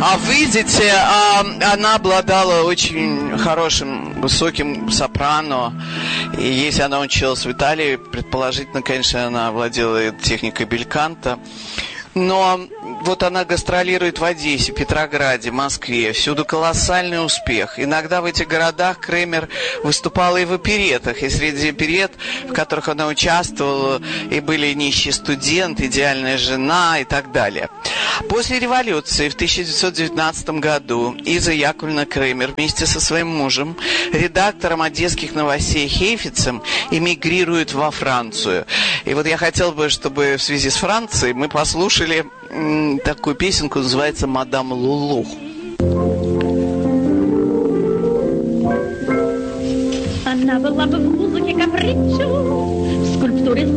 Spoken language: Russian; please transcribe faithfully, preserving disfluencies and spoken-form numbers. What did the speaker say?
А видите, она обладала очень хорошим, высоким сопрано. И если она училась в Италии, предположительно, конечно, она владела техникой бельканто. Но вот она гастролирует в Одессе, Петрограде, Москве. Всюду колоссальный успех. Иногда в этих городах Кремер выступала и в оперетах. И среди оперет, в которых она участвовала, и были «Нищий студент», «Идеальная жена» и так далее. После революции в тысяча девятьсот девятнадцатом году Иза Яковлевна Кремер вместе со своим мужем, редактором одесских новостей Хейфицем, эмигрирует во Францию. И вот я хотел бы, чтобы в связи с Францией мы послушали м, такую песенку, называется «Мадам Лулу». Она была бы в музыке капричо, в скульптуре